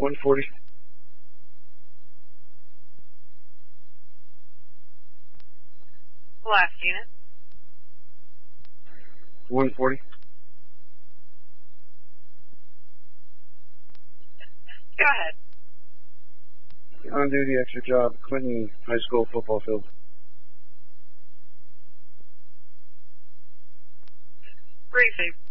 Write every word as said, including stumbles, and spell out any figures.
one forty. Last unit. one forty. Go ahead. On duty, extra job, Clinton High School football field. Briefing.